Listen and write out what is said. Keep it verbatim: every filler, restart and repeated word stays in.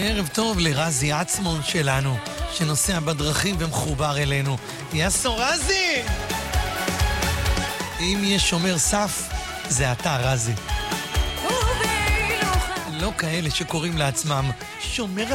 ערב טוב לרזי עצמון שלנו, שנוסע בדרכים ומחובר אלינו. יאסו רזי! אם יש שומר סף, זה אתה רזי. לא כאלה שקוראים לעצמם שומר